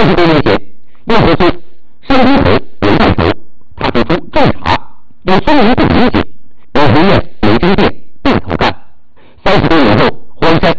30多年前，要河村山东头有难头，他提出侦查，有村民不理解，